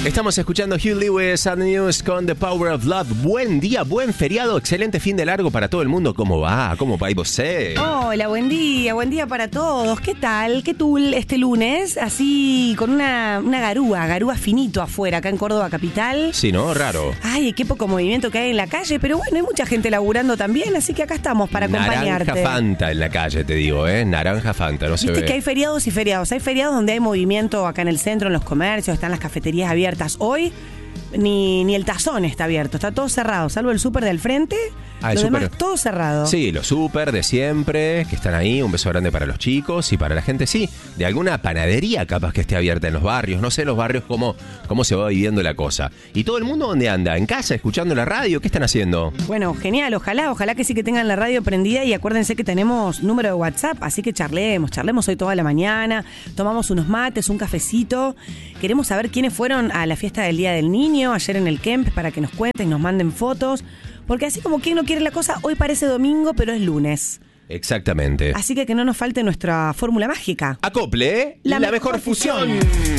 Estamos escuchando Hugh Lewis and News con The Power of Love. Buen día, buen feriado, excelente fin de largo para todo el mundo. ¿Cómo va? ¿Cómo va y vos? Hola, buen día para todos. ¿Qué tal? ¿Qué tul este lunes? Así con una garúa finito afuera, acá en Córdoba capital. Sí, ¿no? Raro. Ay, qué poco movimiento que hay en la calle, pero bueno, hay mucha gente laburando también, así que acá estamos para acompañarte. Naranja Fanta en la calle, te digo, ¿eh? Naranja Fanta, no se ve. Viste que hay feriados y feriados. Hay feriados donde hay movimiento acá en el centro, en los comercios, están las cafeterías abiertas. Hoy ni el tazón está abierto, está todo cerrado, salvo el súper del frente. Lo demás todo cerrado. Sí, los súper de siempre, que están ahí, un beso grande para los chicos y para la gente, sí, de alguna panadería capaz que esté abierta en los barrios, no sé en los barrios cómo se va viviendo la cosa. ¿Y todo el mundo dónde anda? ¿En casa, escuchando la radio? ¿Qué están haciendo? Bueno, genial, ojalá que sí que tengan la radio prendida y acuérdense que tenemos número de WhatsApp, así que charlemos hoy toda la mañana, tomamos unos mates, un cafecito, queremos saber quiénes fueron a la fiesta del Día del Niño, ayer en el Kempes, para que nos cuenten, nos manden fotos. Porque así como quien no quiere la cosa, hoy parece domingo, pero es lunes. Exactamente. Así que no nos falte nuestra fórmula mágica. Acople, la mejor fusión.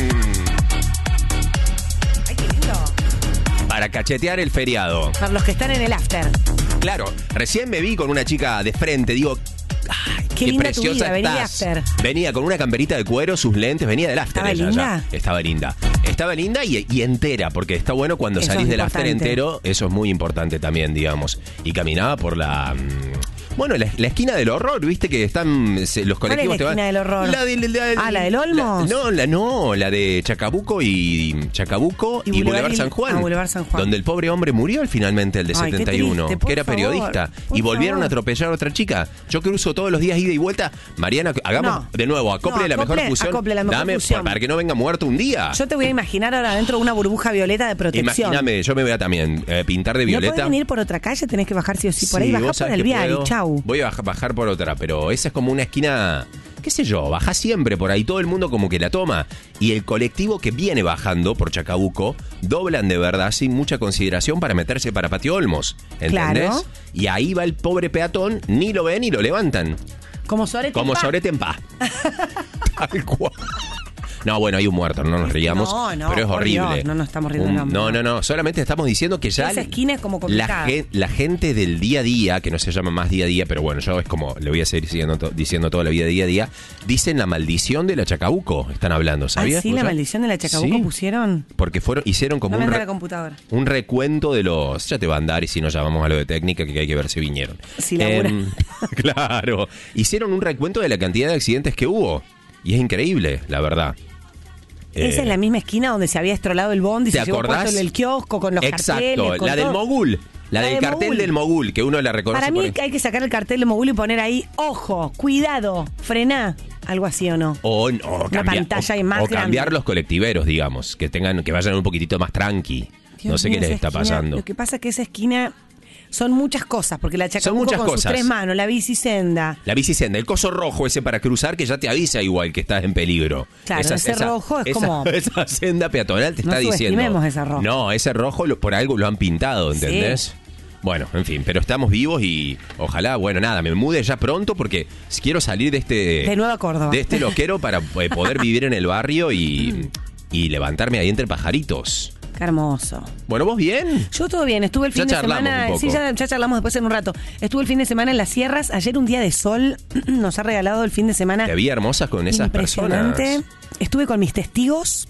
Ay, qué lindo. Para cachetear el feriado. Para los que están en el after. Claro, recién me vi con una chica de frente, digo... Ay, qué linda preciosa tu vida, venía after. Venía con una camperita de cuero, sus lentes, venía del after. ¿Estaba linda? Estaba linda y entera, porque está bueno cuando eso salís del importante. after entero, eso es muy importante también, digamos. Y caminaba por la... Bueno, la esquina del horror, viste que están los colectivos. ¿Cuál es la te van... esquina del horror? La del Olmos. La de Chacabuco y Boulevard San Juan. Boulevard San Juan. Donde el pobre hombre murió finalmente, el de 71, triste, que era periodista. Y volvieron a atropellar a otra chica. Yo cruzo todos los días ida y vuelta. Mariana, hagamos de nuevo, acople la mejor fusión. Dame fusión. Para que no venga muerto un día. Yo te voy a imaginar ahora dentro de una burbuja violeta de protección. Imagíname, yo me voy a también pintar de violeta. No podés venir por otra calle, tenés que bajar sí o sí por ahí. Bajá por el vial y chau. Voy a bajar por otra, pero esa es como una esquina, qué sé yo, baja siempre por ahí, todo el mundo como que la toma. Y el colectivo que viene bajando por Chacabuco, doblan de verdad sin mucha consideración para meterse para Patio Olmos, ¿entendés? Claro. Y ahí va el pobre peatón, ni lo ven ni lo levantan. Como Sorete en paz. Tal cual. No, bueno, hay un muerto, no nos riamos, pero es horrible. Dios, no estamos riendo. No, solamente estamos diciendo que ya esa esquina es como complicada. La gente del día a día, que no se llama más día a día, pero bueno, yo es como, le voy a seguir diciendo toda la vida día a día, dicen la maldición de la Chacabuco, están hablando, ¿sabías? Sí, la maldición de la Chacabuco pusieron. Porque hicieron como un recuento de los, ya te va a andar y si no llamamos a lo de técnica que hay que ver si vinieron. Si laburan. Claro, hicieron un recuento de la cantidad de accidentes que hubo y es increíble, la verdad. Esa es la misma esquina donde se había estrolado el bondi y se llevó puesto el kiosco con los carteles. Exacto, la del mogul. La del cartel del mogul, que uno la reconoce. Para mí hay que sacar el cartel del mogul y poner ahí, ojo, cuidado, frená. Algo así o no. Una pantalla más grande. Cambiar los colectiveros, digamos, que vayan un poquitito más tranqui. Dios no sé mío, qué les está pasando. Lo que pasa es que esa esquina... Son muchas cosas, porque la Chacabuco con sus 3 manos, la bicisenda. El coso rojo ese para cruzar que ya te avisa igual que estás en peligro. Claro, ese rojo es como... Esa senda peatonal te está diciendo. No ese rojo. No, ese rojo por algo lo han pintado, ¿entendés? Sí. Bueno, en fin, pero estamos vivos y ojalá, me mude ya pronto porque quiero salir de Nueva Córdoba. De este loquero para poder vivir en el barrio y levantarme ahí entre pajaritos. Qué hermoso. Bueno, ¿vos bien? Yo todo bien. Estuve el fin de semana... Sí, ya charlamos después en un rato. Estuve el fin de semana en las sierras. Ayer un día de sol nos ha regalado el fin de semana. Te vi hermosas con esas personas. Estuve con mis testigos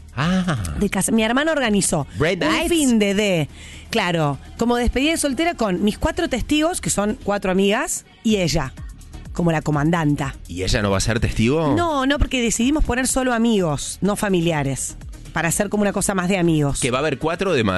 de casa. Mi hermano organizó un fin de... Claro, como despedida de soltera con mis 4 testigos, que son 4 amigas, y ella, como la comandanta. ¿Y ella no va a ser testigo? No, porque decidimos poner solo amigos, no familiares. Para hacer como una cosa más de amigos. Que va a haber 4 de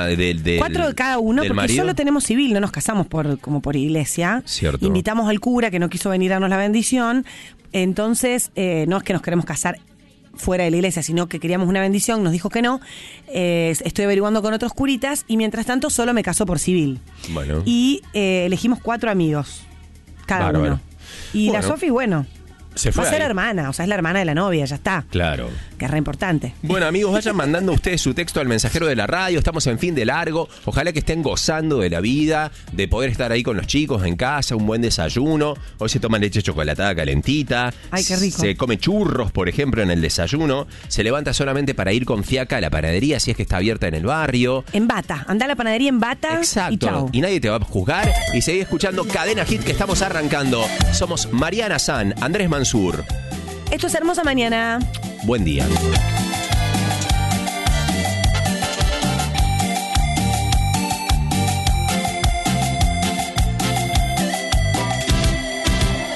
4 de cada uno, porque marido. Solo tenemos civil, no nos casamos como por iglesia. Cierto. Invitamos al cura que no quiso venir a darnos la bendición. Entonces, no es que nos queremos casar fuera de la iglesia, sino que queríamos una bendición, nos dijo que no. Estoy averiguando con otros curitas y mientras tanto solo me caso por civil. Bueno. Y elegimos 4 amigos, cada uno. Y la Sofi, Se fue Va a ser ahí. hermana, o sea, es la hermana de la novia, ya está. Claro. Que es re importante. Bueno, amigos, vayan mandando ustedes su texto al mensajero de la radio. Estamos en fin de largo. Ojalá que estén gozando de la vida, de poder estar ahí con los chicos en casa, un buen desayuno. Hoy se toma leche chocolatada calentita. Ay, qué rico. Se come churros, por ejemplo, en el desayuno. Se levanta solamente para ir con fiaca a la panadería, si es que está abierta en el barrio. En bata. Anda a la panadería en bata. Exacto. Y chau. Y nadie te va a juzgar. Y seguí escuchando Cadena Hit, que estamos arrancando. Somos Mariana San, Andrés Mansur. Esto es Hermosa Mañana. Buen día.